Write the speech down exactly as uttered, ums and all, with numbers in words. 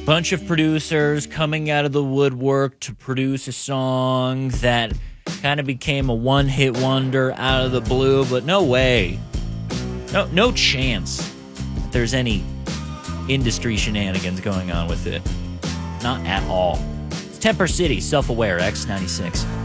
bunch of producers coming out of the woodwork to produce a song that kind of became a one-hit wonder out of the blue, but no way. No, no chance that there's any industry shenanigans going on with it. Not at all. It's Temper City, Self-Aware, X ninety-six.